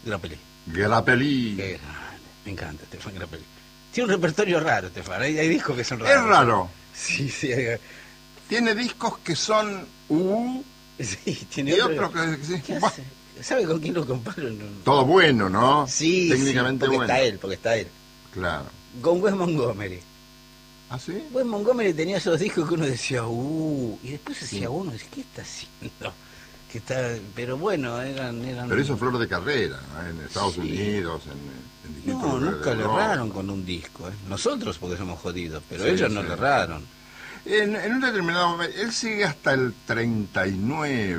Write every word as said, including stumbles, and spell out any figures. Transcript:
Grappelli. Grappelli. Qué grande. Me encanta Stefan Grappelli. Tiene un repertorio raro, Stefan. Hay, hay discos que son raros. Es raro. Sí, sí. Hay... Tiene discos que son uh, sí, tiene y otro, otro que... que ¿qué bah, hace? ¿Sabe con quién lo comparo? No. todo bueno, ¿no? Sí, técnicamente sí, porque bueno. está él, porque está él. Claro. Con Wes Montgomery. ¿Ah, sí? Wes Montgomery tenía esos discos que uno decía, uh, y después decía Sí. uno, ¿qué está haciendo? Que está, pero bueno, eran, eran... Pero eso flor de carrera, ¿no? En Estados Sí. Unidos, en, en distintos No, lugares nunca de le Europa. erraron con un disco, ¿eh? Nosotros porque somos jodidos, pero Sí, ellos no sí. le erraron. En, en un determinado momento, él sigue hasta el treinta y nueve.